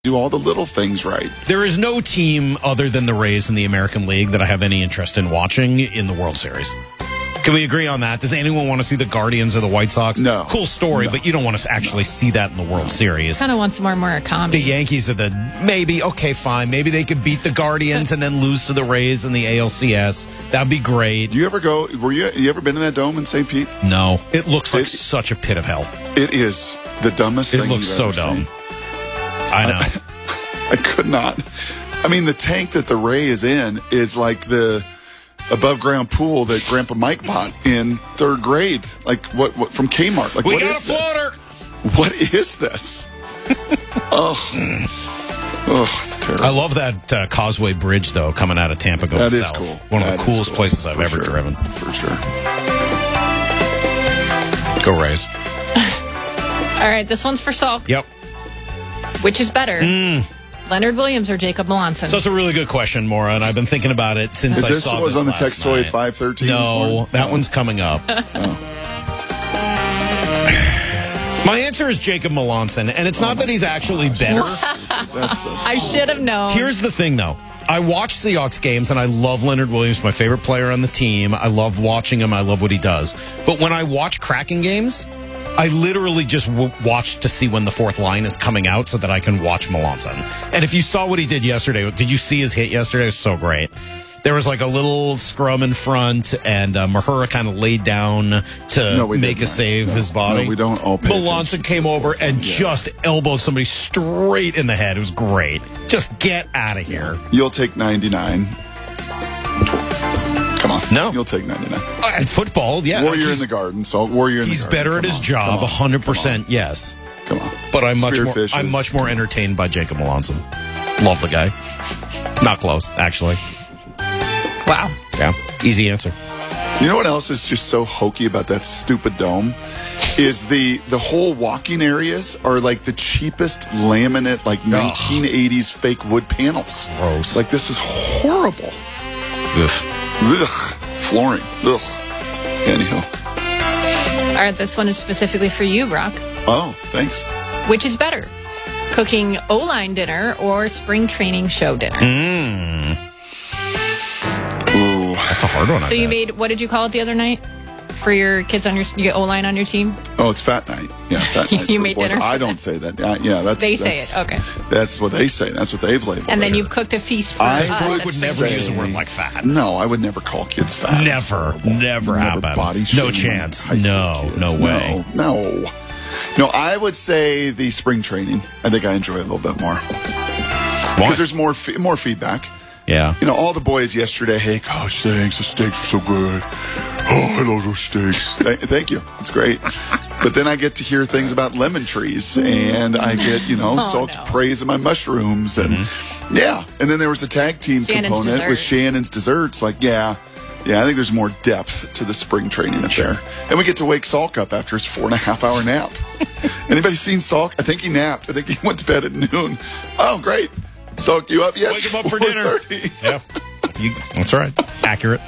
do all the little things right. There is no team other than the Rays in the American League that I have any interest in watching in the World Series. Can we agree on that? Does anyone want to see the Guardians or the White Sox? No. Cool story, but you don't want to actually see that in the World Series. Kind of want some more Murakami. The Yankees are okay, fine. Maybe they could beat the Guardians and then lose to the Rays in the ALCS. That'd be great. Do you ever go, you ever been in that dome in St. Pete? No. It looks like such a pit of hell. It is the dumbest thing It looks you've so ever dumb. seen. I know. I could not. I mean, the tank that the Ray is in is like the above ground pool that Grandpa Mike bought in third grade. Like what from Kmart. Like, We what got is a floater. This? What is this? It's terrible. I love that Causeway Bridge, though, coming out of Tampa going That is south. cool. One of That the is coolest cool. places I've For ever sure. driven. For sure. Go Rays. All right, this one's for Salk. Yep. Which is better, Leonard Williams or Jacob Melanson? So it's a really good question, Maura, and I've been thinking about it since Is I this saw what was this on the last text toy at night. 5:13 this No, morning? that one's coming up. My answer is Jacob Melanson, and it's not that he's actually better. That's so I should have known. Here's the thing, though. I watch Seahawks games, and I love Leonard Williams, my favorite player on the team. I love watching him. I love what he does. But when I watch Kraken games, I literally just watch to see when the fourth line is coming out so that I can watch Melanson. And if you saw what he did yesterday, did you see his hit yesterday? It was so great. There was like a little scrum in front, and Mahura kind of laid down to make a save his body. No, we don't all pay Melanson came over and just elbowed somebody straight in the head. It was great. Just get out of here. You'll take 99. Come on. No. You'll take 99. At football, yeah. Warrior in the garden. So Warrior in the He's garden. better at Come his on. job, Come on. 100%, yes. Come on. But I'm Spearfishes. much more entertained by Jacob Melanson. Love the guy. Not close, actually. Wow. Yeah, easy answer. You know what else is just so hokey about that stupid dome? Is the whole walking areas are like the cheapest laminate, like 1980s fake wood panels. Gross. Like, this is horrible. Ugh. Flooring. Ugh. Anyhow. All right, this one is specifically for you, Brock. Oh, thanks. Which is better, cooking O-line dinner or spring training show dinner? Ooh. That's a hard one. So you made, what did you call it the other night for your kids on your O-line on your team? Oh, it's fat night. Yeah, fat night. You for made the boys. dinner for I them? don't say that. Yeah, that's They say it. Okay. That's what they say. That's what they've labeled. And then it. you've cooked a feast for I us. Brooke would at never spring use a training. word like fat. No, I would never call kids fat. Never happen. Body No shaming chance. high school No, kids. no way. No, I would say the spring training. I think I enjoy it a little bit more Why? because there's more feedback. Yeah. You know, all the boys yesterday. Hey, coach, thanks. The steaks are so good. Oh, I love those steaks. Thank you. It's great. But then I get to hear things about lemon trees, and I get, Salk's praise of my mushrooms, and yeah. And then there was a tag team Shannon's component dessert. with Shannon's desserts. Like, yeah, I think there's more depth to the spring training affair. And we get to wake Salk up after his 4.5-hour nap. Anybody seen Salk? I think he napped. I think he went to bed at noon. Oh, great. Salk, you up? Yes. Wake him up for dinner. 4:30. Yeah. That's right. Accurate.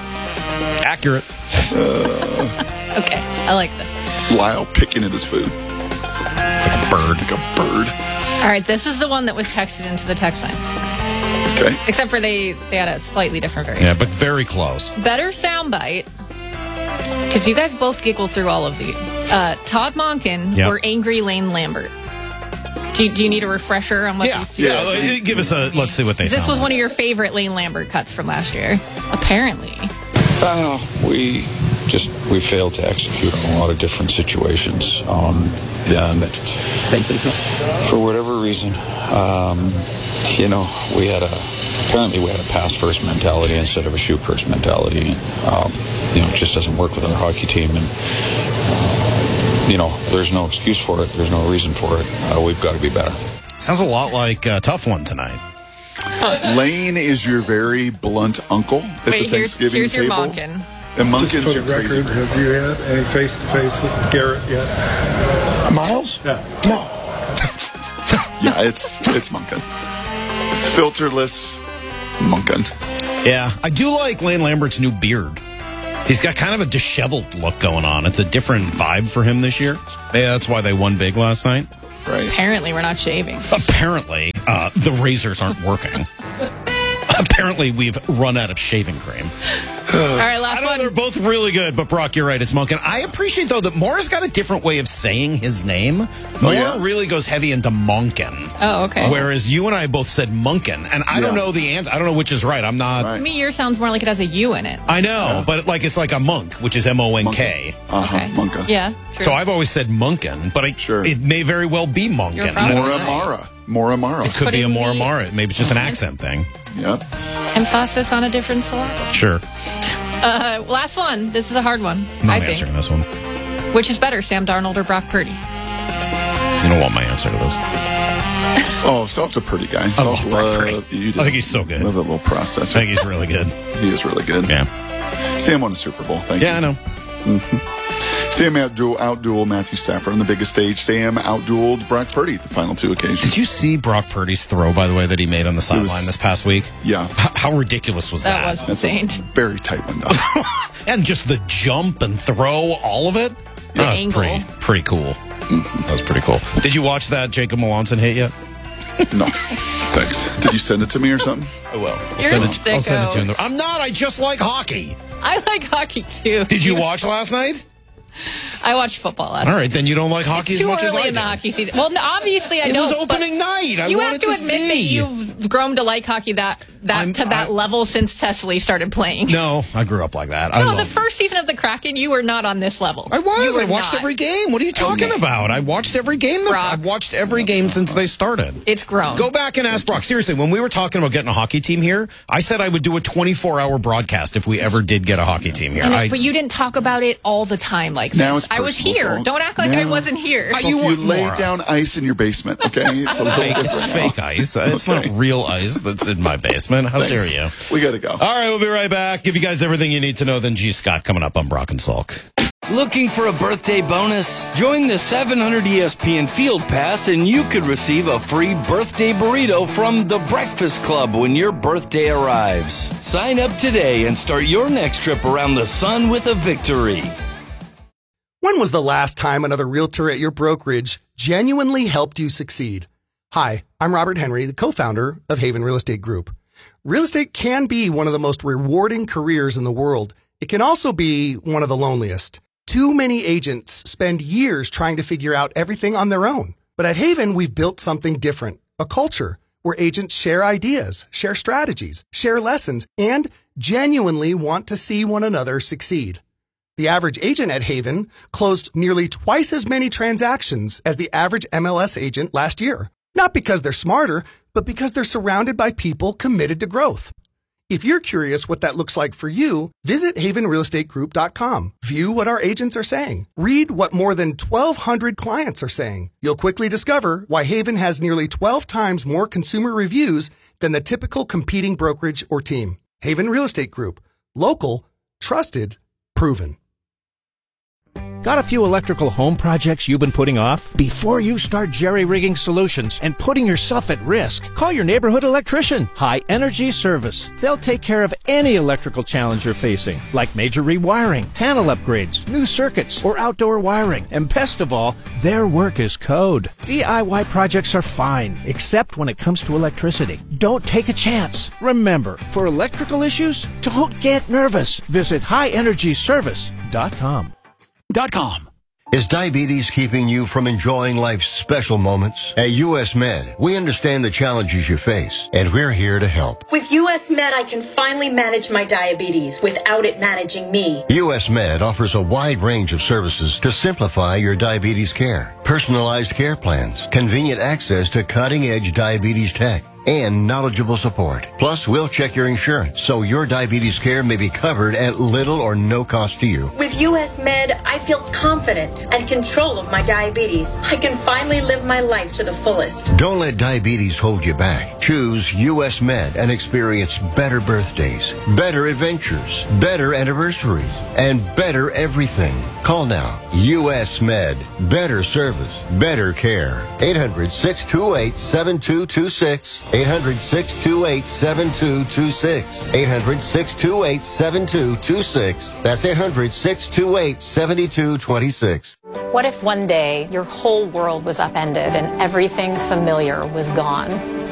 Okay, I like this. Lyle picking at his food. Like a bird. Like a bird. All right, this is the one that was texted into the text lines. Okay. Except for they had a slightly different variation. Yeah, but very close. Better soundbite, because you guys both giggle through all of these. Todd Monken Yep. or Angry Lane Lambert? Do you need a refresher on what these two are? Yeah. Give us let's see what they This sound was one like. of your favorite Lane Lambert cuts from last year, apparently. We failed to execute on a lot of different situations. For whatever reason, we had a pass first mentality instead of a shoot first mentality. It just doesn't work with our hockey team, and there's no excuse for it. There's no reason for it. We've got to be better. Sounds a lot like a tough one tonight. Lane is your very blunt uncle at Wait, the Thanksgiving here's your table. Monken. And Just Monken's for your the crazy. record, have you had any face-to-face with Garrett yet? Miles? Yeah. No. Yeah, it's Monken. Filterless Monken. Yeah, I do like Lane Lambert's new beard. He's got kind of a disheveled look going on. It's a different vibe for him this year. Yeah, that's why they won big last night. right? Apparently, we're not shaving. Apparently, the razors aren't working. Apparently, we've run out of shaving cream. All right, last one. They're both really good, but Brock, you're right. It's Monken. I appreciate, though, that Maura's got a different way of saying his name. Maura really goes heavy into Monken. Oh, okay. Whereas you and I both said Munkin. And I don't know the answer. I don't know which is right. I'm not. To me, yours sounds more like it has a U in it. I know, but it's like a monk, which is M-O-N-K. Okay. Monka. Yeah, true. So I've always said Munkin, but it may very well be You're Munkin. probably Mora Mara. It could be a Mora Mara. Maybe it's just an accent thing. Yep. Emphasis on a different syllable. Sure. Last one. This is a hard one, I'm I answering think. this one. Which is better, Sam Darnold or Brock Purdy? You don't want my answer to this. Oh, Self's a pretty guy. I love Brock Purdy. I think he's so good. Love that little process. I think he's really good. He is really good. Yeah. Sam won a Super Bowl. Thank you. Yeah, I know. Sam outdueled Matthew Stafford on the biggest stage. Sam outdueled Brock Purdy the final two occasions. Did you see Brock Purdy's throw, by the way, that he made on the sideline this past week? Yeah. How ridiculous was that? That was insane. That's a very tight window. And just the jump and throw, all of it? The That was angle. pretty cool. That was pretty cool. Did you watch that Jacob Melanson hit yet? No. Thanks. Did you send it to me or something? I will. You're I'll send it to sicko. you. I'm not. I just like hockey. I like hockey, too. Did you watch last night? I watched football last night. All right, then you don't like hockey It's as too much as early I in the do. hockey season. Well, no, obviously I It don't. was but opening night. I you wanted have to admit see. that you've grown to like hockey to that level since Cecily started playing. No, I grew up like that. No, the first season of the Kraken, you were not on this level. I was. You were I watched not. every game. What are you talking about? I watched every game. Brock. I've watched every game since they started. It's grown. Go back and ask Brock. Seriously, when we were talking about getting a hockey team here, I said I would do a 24-hour broadcast if we ever did get a hockey team here. But you didn't talk about it all the time like this. Now it's I was personal, here. so- Don't act like I wasn't here. You lay down ice in your basement, okay? It's a little different. It's fake ice. It's not real ice that's in my basement. How dare you? We got to go. All right, we'll be right back. Give you guys everything you need to know. Then G. Scott coming up on Brock and Salk. Looking for a birthday bonus? Join the 700 ESPN Field Pass and you could receive a free birthday burrito from The Breakfast Club when your birthday arrives. Sign up today and start your next trip around the sun with a victory. When was the last time another realtor at your brokerage genuinely helped you succeed? Hi, I'm Robert Henry, the co-founder of Haven Real Estate Group. Real estate can be one of the most rewarding careers in the world. It can also be one of the loneliest. Too many agents spend years trying to figure out everything on their own. But at Haven, we've built something different, a culture where agents share ideas, share strategies, share lessons, and genuinely want to see one another succeed. The average agent at Haven closed nearly twice as many transactions as the average MLS agent last year. Not because they're smarter, but because they're surrounded by people committed to growth. If you're curious what that looks like for you, visit havenrealestategroup.com. View what our agents are saying. Read what more than 1,200 clients are saying. You'll quickly discover why Haven has nearly 12 times more consumer reviews than the typical competing brokerage or team. Haven Real Estate Group. Local, trusted, proven. Got a few electrical home projects you've been putting off? Before you start jerry-rigging solutions and putting yourself at risk, call your neighborhood electrician, High Energy Service. They'll take care of any electrical challenge you're facing, like major rewiring, panel upgrades, new circuits, or outdoor wiring. And best of all, their work is code. DIY projects are fine, except when it comes to electricity. Don't take a chance. Remember, for electrical issues, don't get nervous. Visit highenergyservice.com. Is diabetes keeping you from enjoying life's special moments? At US Med, we understand the challenges you face, and we're here to help. With US Med, I can finally manage my diabetes without it managing me. US Med offers a wide range of services to simplify your diabetes care. Personalized care plans, convenient access to cutting-edge diabetes tech, and knowledgeable support. Plus, we'll check your insurance so your diabetes care may be covered at little or no cost to you. With US Med, I feel confident and control of my diabetes. I can finally live my life to the fullest. Don't let diabetes hold you back. Choose US Med and experience better birthdays, better adventures, better anniversaries, and better everything. Call now. US Med. Better service, better care. 800-628-7226 800-628-7226. 800-628-7226. That's 800-628-7226. What if one day your whole world was upended and everything familiar was gone?